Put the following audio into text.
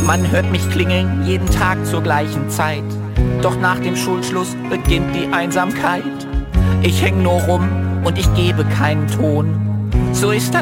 Man hört mich klingeln jeden Tag zur gleichen Zeit. Doch nach dem Schulschluss beginnt die Einsamkeit. Ich häng nur rum und ich gebe keinen Ton. So ist